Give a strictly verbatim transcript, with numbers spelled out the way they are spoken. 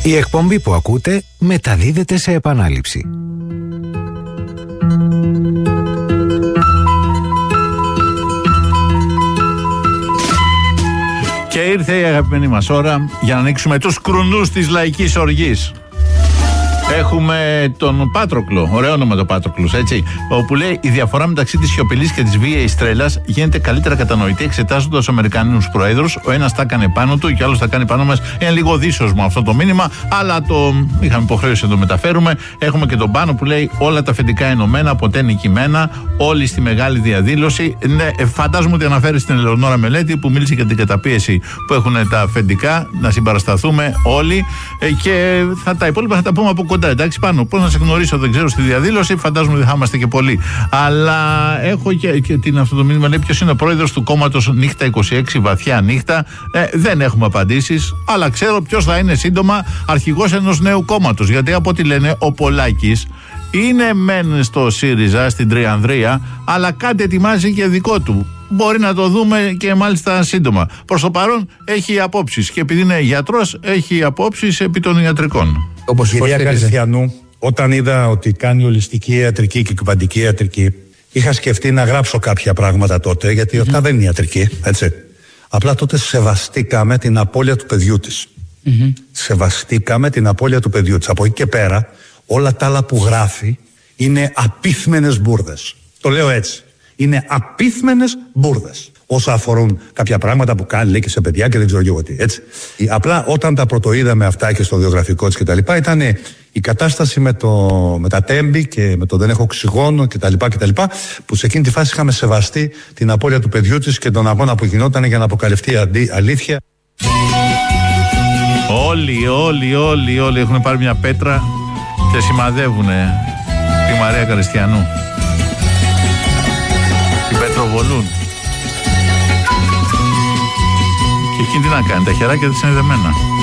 Η εκπομπή που ακούτε μεταδίδεται σε επανάληψη. Και ήρθε η αγαπημένη μας ώρα για να ανοίξουμε τους κρουνούς της λαϊκής οργής. Έχουμε τον Πάτροκλο, ωραίο όνομα το Πάτροκλος, έτσι, όπου λέει η διαφορά μεταξύ της σιωπηλής και της βίαιης τρέλας γίνεται καλύτερα κατανοητή εξετάζοντας τους Αμερικανούς προέδρους. Ο ένας τα έκανε πάνω του και ο άλλος τα κάνει πάνω μας. Είναι λίγο δύσοσμο αυτό το μήνυμα, αλλά το είχαμε υποχρέωση να το μεταφέρουμε. Έχουμε και τον Πάνο που λέει όλα τα αφεντικά ενωμένα, ποτέ νικημένα, όλοι στη μεγάλη διαδήλωση. Ναι, φαντάζομαι ότι αναφέρει στην Ελεονόρα Μελέτη που μίλησε για την καταπίεση που έχουν τα αφεντικά, να συμπαρασταθούμε όλοι και θα, τα υπόλοιπα θα τα πούμε από κοντά. Εντάξει, Πάνω, πώς να σε γνωρίσω, δεν ξέρω, στη διαδήλωση. Φαντάζομαι ότι θα είμαστε και πολλοί. Αλλά έχω και, και την, αυτό το μήνυμα λέει ποιος είναι ο πρόεδρος του κόμματος Νύχτα είκοσι έξι, βαθιά νύχτα. Ε, δεν έχουμε απαντήσεις, αλλά ξέρω ποιος θα είναι σύντομα αρχηγός ενός νέου κόμματος. Γιατί από ό,τι λένε, ο Πολάκης είναι μεν στο ΣΥΡΙΖΑ, στην Τριανδρία, αλλά κάτι ετοιμάζει και δικό του. Μπορεί να το δούμε και μάλιστα σύντομα. Προς το παρόν έχει απόψεις και επειδή είναι γιατρός, έχει απόψεις επί των ιατρικών. Όπως η κυρία Καριστιανού, όταν είδα ότι κάνει ολιστική ιατρική και κυβαντική ιατρική, είχα σκεφτεί να γράψω κάποια πράγματα τότε, γιατί mm-hmm. αυτά δεν είναι ιατρική, έτσι. Απλά τότε σεβαστήκαμε την απώλεια του παιδιού της. Mm-hmm. Σεβαστήκαμε την απώλεια του παιδιού της. Από εκεί και πέρα, όλα τα άλλα που γράφει είναι απίθμενες μπουρδες. Το λέω έτσι. Είναι απίθμενες μπουρδες. Όσα αφορούν κάποια πράγματα που κάνει, λέει και σε παιδιά και δεν ξέρω εγώ τι. Έτσι. Απλά όταν τα πρωτοείδαμε αυτά και στο βιογραφικό της κτλ., ήταν η κατάσταση με, το, με τα τέμπη και με το δεν έχω οξυγόνο κτλ., κτλ., που σε εκείνη τη φάση είχαμε σεβαστεί την απώλεια του παιδιού της και τον αγώνα που γινόταν για να αποκαλυφθεί η αλήθεια. Όλοι, όλοι, όλοι, όλοι έχουν πάρει μια πέτρα και σημαδεύουν τη Μαρία Καριστιανού. Την πετροβολούν. Και εκείνη τι να κάνει, τα χεράκια της είναι δεμένα.